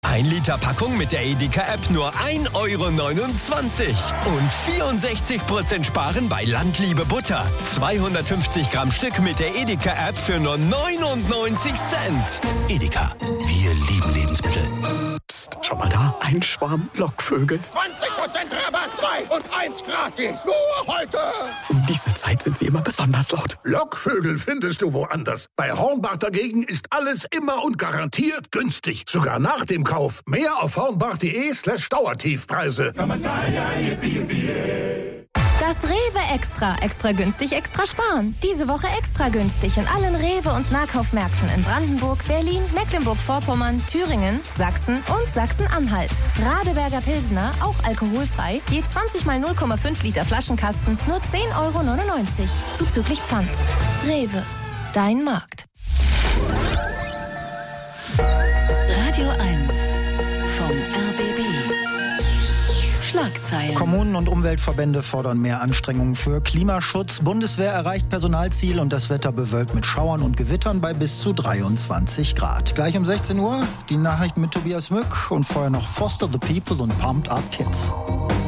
1 Liter Packung mit der Edeka-App nur 1,29 € und 64% sparen bei Landliebe Butter. 250 Gramm Stück mit der Edeka-App für nur 99 Cent. Edeka, wir lieben Lebensmittel. Psst, schau mal da, ein Schwarm Lockvögel. 20% Rabatt, 2 und 1 gratis. Nur heute. Um diese Zeit sind sie immer besonders laut. Lockvögel findest du woanders. Bei Hornbach dagegen ist alles immer und garantiert günstig. Sogar nach dem Kauf. Mehr auf hornbach.de/Dauertiefpreise. Das Rewe Extra. Extra günstig, extra sparen. Diese Woche extra günstig in allen Rewe- und Nahkaufmärkten in Brandenburg, Berlin, Mecklenburg-Vorpommern, Thüringen, Sachsen und Sachsen-Anhalt. Radeberger Pilsner, auch alkoholfrei, je 20 mal 0,5 Liter Flaschenkasten, nur 10,99 €. Zuzüglich Pfand. Rewe. Dein Markt. Radio 1 vom RBB. Schlagzeilen. Kommunen und Umweltverbände fordern mehr Anstrengungen für Klimaschutz. Bundeswehr erreicht Personalziel und das Wetter bewölkt mit Schauern und Gewittern bei bis zu 23 Grad. Gleich um 16 Uhr die Nachrichten mit Tobias Mück und vorher noch Foster the People und Pumped Up Kids.